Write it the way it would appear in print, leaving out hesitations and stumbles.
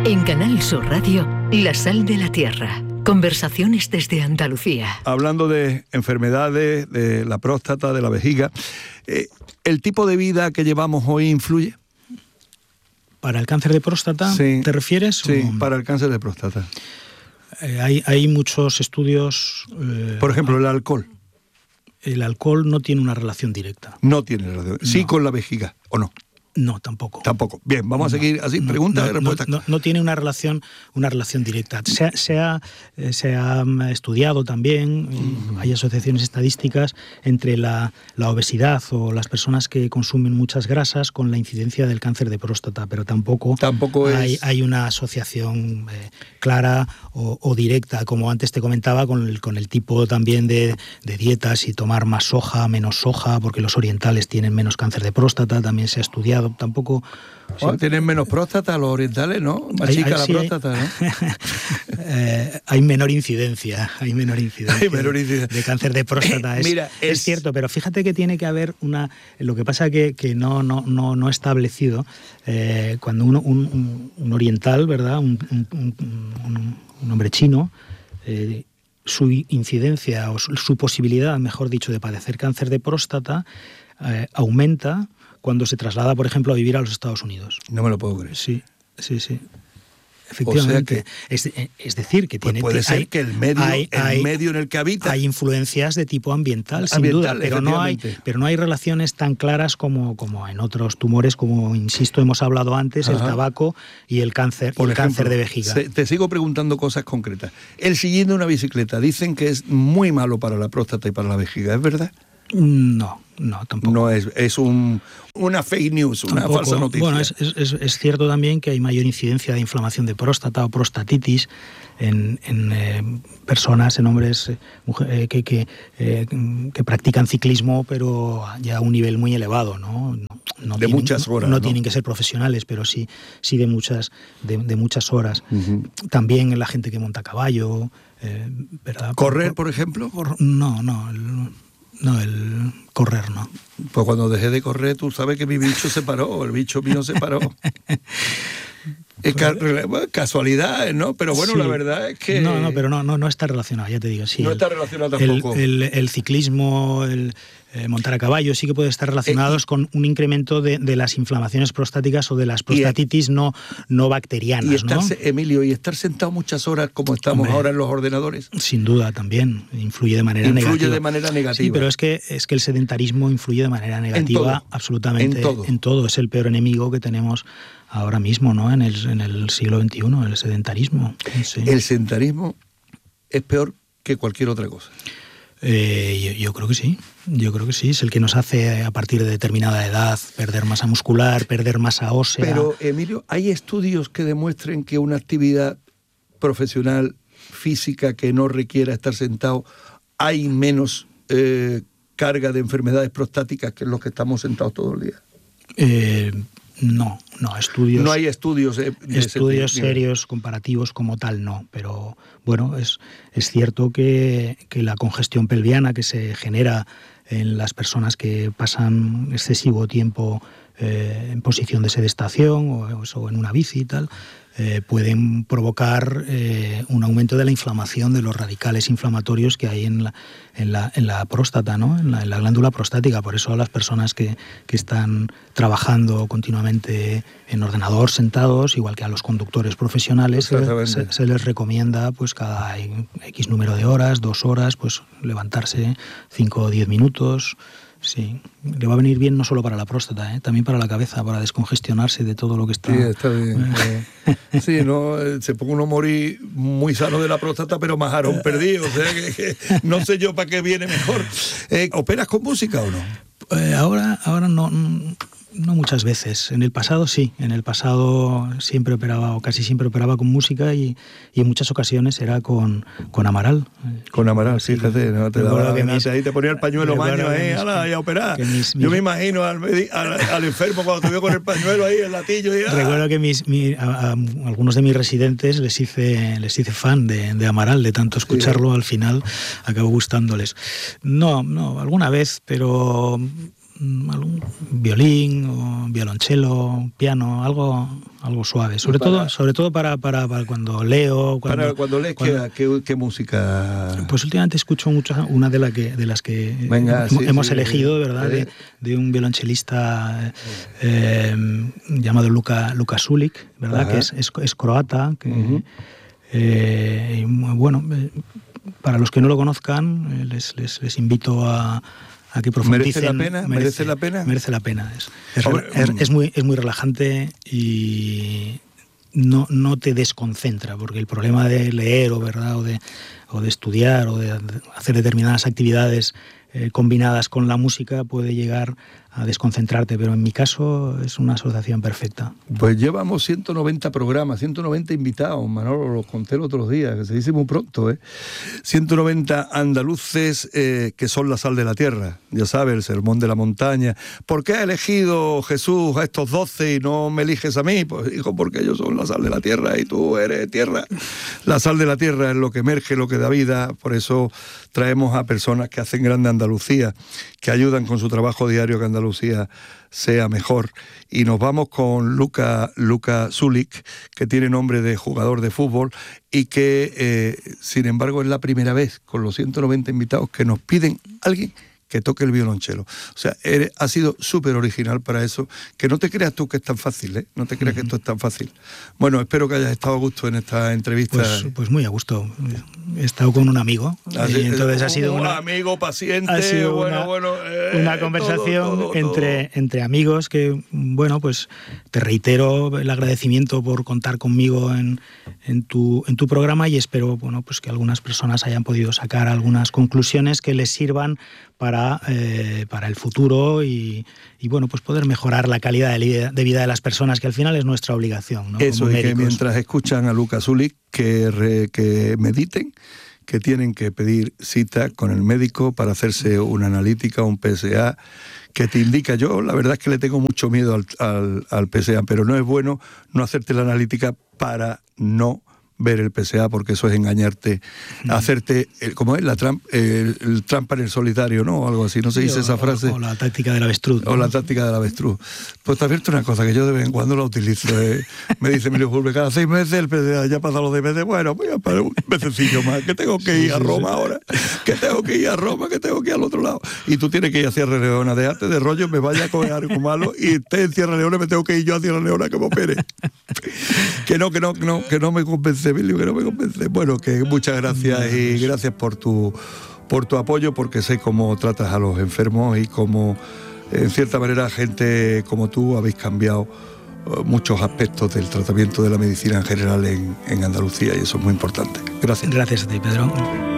En Canal Sur Radio, La Sal de la Tierra. Conversaciones desde Andalucía. Hablando de enfermedades, de la próstata, de la vejiga, ¿el tipo de vida que llevamos hoy influye? ¿Para el cáncer de próstata sí, te refieres? Sí, para el cáncer de próstata. Hay muchos estudios... Por ejemplo, el alcohol. El alcohol no tiene una relación directa. No tiene relación. Sí, no. Con la vejiga, ¿o no? No, tampoco. Tampoco. Bien, vamos a seguir así, preguntas y respuestas. No tiene una relación directa. Se ha estudiado también, hay asociaciones estadísticas entre la obesidad o las personas que consumen muchas grasas con la incidencia del cáncer de próstata, pero tampoco hay una asociación clara o directa, como antes te comentaba, con el tipo también de dietas y tomar más soja, menos soja, porque los orientales tienen menos cáncer de próstata, también se ha estudiado. Tampoco... Tienen menos próstata los orientales, ¿no? Más chica la próstata, ¿no? Hay menor incidencia de cáncer de próstata. Es cierto, pero fíjate que tiene que haber una... Lo que pasa que no establecido, cuando un oriental, ¿verdad? Un hombre chino, su incidencia o su posibilidad, mejor dicho, de padecer cáncer de próstata aumenta cuando se traslada, por ejemplo, a vivir a los Estados Unidos. No me lo puedo creer. Sí. Efectivamente. O sea que, es decir, que pues puede ser que el medio en el que habita... Hay influencias de tipo ambiental, sin duda, pero no hay relaciones tan claras como en otros tumores, como, insisto, hemos hablado antes, el tabaco y el cáncer, cáncer de vejiga. Te sigo preguntando cosas concretas. El sillín de una bicicleta, dicen que es muy malo para la próstata y para la vejiga, ¿es verdad? No, tampoco. No es una fake news, una falsa noticia. Bueno, es cierto también que hay mayor incidencia de inflamación de próstata o prostatitis en personas, en hombres que practican ciclismo, pero ya a un nivel muy elevado, ¿no? Muchas horas. No tienen que ser profesionales, pero sí de muchas horas. Uh-huh. También en la gente que monta a caballo, ¿verdad? ¿Correr, por ejemplo? No, el correr no. Pues cuando dejé de correr, tú sabes que mi bicho se paró, el bicho mío se paró. Es casualidad, ¿no? Pero bueno, sí. La verdad es que... Pero no está relacionado, ya te digo. Sí, no está relacionado tampoco. El ciclismo, montar a caballo, sí que puede estar relacionados con un incremento de las inflamaciones prostáticas o de las prostatitis no bacterianas, ¿no? Emilio, y estar sentado muchas horas como estamos ahora en los ordenadores. Sin duda, también influye de manera negativa. Sí, pero es que el sedentarismo influye de manera negativa absolutamente en todo. Es el peor enemigo que tenemos ahora mismo, ¿no? En el siglo XXI, el sedentarismo. Sí. El sedentarismo es peor que cualquier otra cosa. Yo creo que sí. Es el que nos hace, a partir de determinada edad, perder masa muscular, perder masa ósea. Pero, Emilio, ¿hay estudios que demuestren que una actividad profesional física que no requiera estar sentado hay menos carga de enfermedades prostáticas que en los que estamos sentados todo el día? No, estudios... No hay estudios... estudios serios, comparativos como tal, no. Pero, bueno, es cierto que la congestión pelviana que se genera en las personas que pasan excesivo tiempo en posición de sedestación o en una bici y tal, pueden provocar un aumento de la inflamación de los radicales inflamatorios que hay en la próstata, ¿no? En la glándula prostática. Por eso a las personas que están trabajando continuamente en ordenador sentados, igual que a los conductores profesionales, se les recomienda pues cada X número de horas, 2 horas, pues levantarse 5 o 10 minutos. Sí, le va a venir bien no solo para la próstata, también para la cabeza, para descongestionarse de todo lo que está... Sí, está bien. Sí, ¿no? Se pone uno a morir muy sano de la próstata, pero más jarón perdido. O sea, que no sé yo para qué viene mejor. ¿Operas con música o no? Ahora no muchas veces. En el pasado sí. En el pasado siempre operaba, o casi siempre operaba con música y en muchas ocasiones era con Amaral. Con Amaral, sí, fíjate, no te daba ahí te ponía el pañuelo maño ahí, a operar. Yo me imagino al enfermo cuando te veo con el pañuelo ahí, el latillo. Recuerdo que a algunos de mis residentes les hice fan de Amaral, de tanto escucharlo, al final acabó gustándoles. No, alguna vez, pero... algún violín o violonchelo, piano, algo suave, sobre todo para cuando leo. Cuando lees, ¿qué música? Pues últimamente escucho mucho una de las que hemos elegido, ¿verdad? De un violonchelista llamado Luka Sulik, ¿verdad? Ajá. Que es croata, que bueno, para los que no lo conozcan, les invito a que profundicen. ¿Merece la pena? Merece la pena. Es muy relajante y no te desconcentra, porque el problema de leer o de estudiar o de hacer determinadas actividades combinadas con la música puede llegar a desconcentrarte, pero en mi caso es una asociación perfecta. Pues llevamos 190 programas, 190 invitados, Manolo, los conté el otro día, que se dice muy pronto, 190 andaluces que son la sal de la tierra, ya sabes, el sermón de la montaña. ¿Por qué ha elegido Jesús a estos 12 y no me eliges a mí? Pues hijo, porque ellos son la sal de la tierra y tú eres tierra. La sal de la tierra es lo que emerge, lo que da vida, por eso traemos a personas que hacen grande Andalucía, que ayudan con su trabajo diario a que Andalucía sea mejor. Y nos vamos con Luka Sulik, que tiene nombre de jugador de fútbol y que, sin embargo, es la primera vez con los 190 invitados que nos piden alguien que toque el violonchelo. O sea, ha sido súper original para eso. Que no te creas tú que es tan fácil, no te creas que esto es tan fácil. Bueno, espero que hayas estado a gusto en esta entrevista. Pues muy a gusto. He estado con un amigo. Y entonces ha sido un amigo paciente. Ha sido una conversación todo. Entre amigos que, bueno, pues te reitero el agradecimiento por contar conmigo en tu programa y espero, bueno, pues que algunas personas hayan podido sacar algunas conclusiones que les sirvan para el futuro y bueno, pues poder mejorar la calidad de vida de las personas, que al final es nuestra obligación, ¿no? Eso, y que mientras escuchan a Luka Sulik, que mediten, que tienen que pedir cita con el médico para hacerse una analítica, un PSA, que te indica. Yo la verdad es que le tengo mucho miedo al PSA, pero no es bueno no hacerte la analítica para no ver el PSA, porque eso es engañarte, hacerte, ¿cómo es? El trampa en el solitario, ¿no? O algo así, no se dice esa frase. O la táctica del avestruz, ¿no? O la táctica del avestruz. Pues te advierto una cosa, que yo de vez en cuando la utilizo. Me dice, mire, cada 6 meses el PSA, ya pasan los 6 meses, bueno, voy a parar un mesecillo más, que tengo que ir a Roma ahora, que tengo que ir a Roma, que tengo que ir al otro lado. Y tú tienes que ir a Sierra Leona, déjate de rollo, me vaya a coger algo malo y esté en Sierra Leona, me tengo que ir yo a Sierra Leona que me opere. que no me convence, Emilio, que no me convence. Bueno, que muchas gracias y gracias por tu apoyo, porque sé cómo tratas a los enfermos y cómo, en cierta manera, gente como tú habéis cambiado muchos aspectos del tratamiento de la medicina en general en Andalucía, y eso es muy importante. Gracias. Gracias a ti, Pedro.